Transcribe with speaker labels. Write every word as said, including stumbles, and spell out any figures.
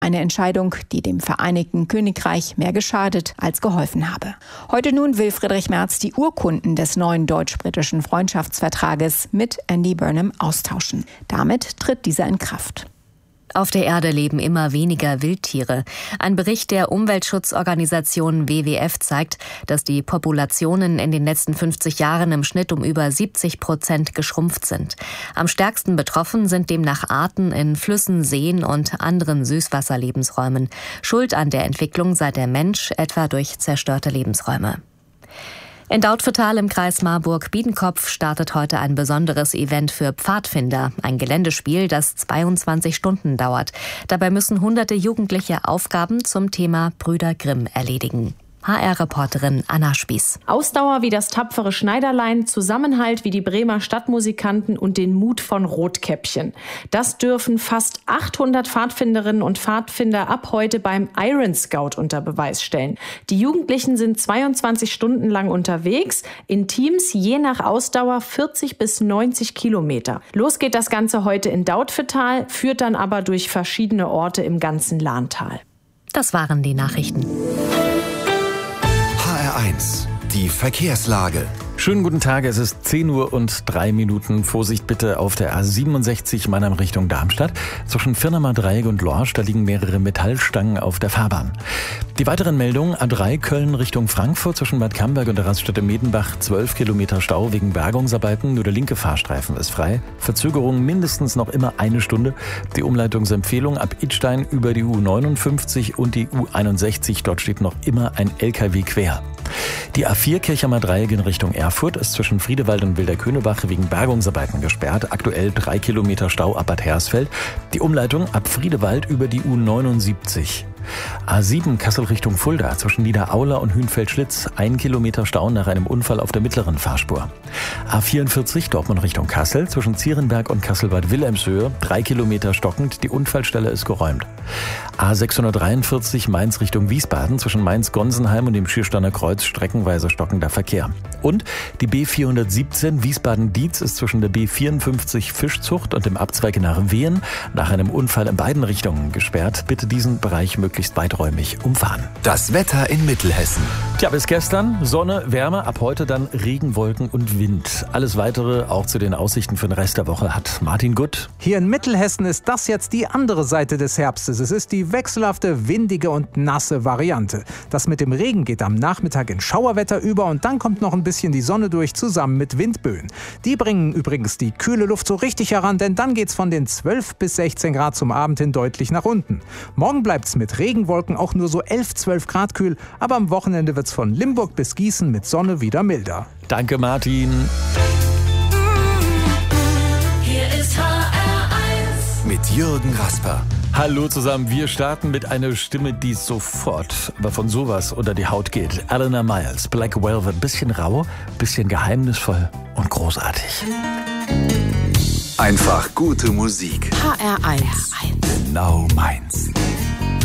Speaker 1: Eine Entscheidung, die dem Vereinigten Königreich mehr geschadet als geholfen habe. Heute nun will Friedrich Merz die Urkunden des neuen deutsch-britischen Freundschaftsvertrages mit Andy Burnham austauschen. Damit tritt dieser in Kraft.
Speaker 2: Auf der Erde leben immer weniger Wildtiere. Ein Bericht der Umweltschutzorganisation W W F zeigt, dass die Populationen in den letzten fünfzig Jahren im Schnitt um über siebzig Prozent geschrumpft sind. Am stärksten betroffen sind demnach Arten in Flüssen, Seen und anderen Süßwasserlebensräumen. Schuld an der Entwicklung sei der Mensch, etwa durch zerstörte Lebensräume. In Dautphetal im Kreis Marburg-Biedenkopf startet heute ein besonderes Event für Pfadfinder. Ein Geländespiel, das zweiundzwanzig Stunden dauert. Dabei müssen hunderte Jugendliche Aufgaben zum Thema Brüder Grimm erledigen. H R-Reporterin Anna Spieß.
Speaker 3: Ausdauer wie das tapfere Schneiderlein, Zusammenhalt wie die Bremer Stadtmusikanten und den Mut von Rotkäppchen. Das dürfen fast achthundert Pfadfinderinnen und Pfadfinder ab heute beim Iron Scout unter Beweis stellen. Die Jugendlichen sind zweiundzwanzig Stunden lang unterwegs, in Teams je nach Ausdauer vierzig bis neunzig Kilometer. Los geht das Ganze heute in Dautphetal, führt dann aber durch verschiedene Orte im ganzen Lahntal.
Speaker 2: Das waren die Nachrichten.
Speaker 4: H R eins, die Verkehrslage.
Speaker 5: Schönen guten Tag, es ist zehn Uhr und drei Minuten. Vorsicht bitte auf der A siebenundsechzig Mannheim Richtung Darmstadt. Zwischen Firnamer Dreieck und Lorsch, da liegen mehrere Metallstangen auf der Fahrbahn. Die weiteren Meldungen: A drei Köln Richtung Frankfurt zwischen Bad Camberg und der Raststätte Medenbach. zwölf Kilometer Stau wegen Bergungsarbeiten. Nur der linke Fahrstreifen ist frei. Verzögerung mindestens noch immer eine Stunde. Die Umleitungsempfehlung ab Idstein über die U neunundfünfzig und die U einundsechzig. Dort steht noch immer ein L K W quer. Die A vier Kirchheimer Dreieck in Richtung Erfurt ist zwischen Friedewald und Wilderkönebach wegen Bergungsarbeiten gesperrt. Aktuell drei Kilometer Stau ab Bad Hersfeld. Die Umleitung ab Friedewald über die U neunundsiebzig. A sieben Kassel Richtung Fulda zwischen Niederaula und Hünfeld-Schlitz. Ein Kilometer Stau nach einem Unfall auf der mittleren Fahrspur. A vierundvierzig Dortmund Richtung Kassel zwischen Zierenberg und Kassel-Bad Wilhelmshöhe. Drei Kilometer stockend. Die Unfallstelle ist geräumt. A sechshundertdreiundvierzig Mainz Richtung Wiesbaden zwischen Mainz-Gonsenheim und dem Schiersteiner Kreuz streckenweise stockender Verkehr. Und die B vierhundertsiebzehn Wiesbaden-Dietz ist zwischen der B vierundfünfzig Fischzucht und dem Abzweig nach Wehen nach einem Unfall in beiden Richtungen gesperrt. Bitte diesen Bereich möglichst weiträumig umfahren.
Speaker 4: Das Wetter in Mittelhessen.
Speaker 5: Tja, bis gestern Sonne, Wärme, ab heute dann Regenwolken und Wind. Alles Weitere auch zu den Aussichten für den Rest der Woche hat Martin Gutt.
Speaker 6: Hier in Mittelhessen ist das jetzt die andere Seite des Herbstes. Es ist die wechselhafte, windige und nasse Variante. Das mit dem Regen geht am Nachmittag in Schauerwetter über und dann kommt noch ein bisschen die Sonne durch, zusammen mit Windböen. Die bringen übrigens die kühle Luft so richtig heran, denn dann geht's von den zwölf bis sechzehn Grad zum Abend hin deutlich nach unten. Morgen bleibt's mit Regenwolken auch nur so elf, zwölf Grad kühl, aber am Wochenende wird's von Limburg bis Gießen mit Sonne wieder milder.
Speaker 5: Danke, Martin.
Speaker 7: Hier ist H R eins
Speaker 4: mit Jürgen Rasper.
Speaker 5: Hallo zusammen, wir starten mit einer Stimme, die sofort, aber von sowas unter die Haut geht. Eleanor Miles, Black Velvet, bisschen rau, bisschen geheimnisvoll und großartig.
Speaker 4: Einfach gute Musik.
Speaker 7: H R eins.
Speaker 4: Genau meins.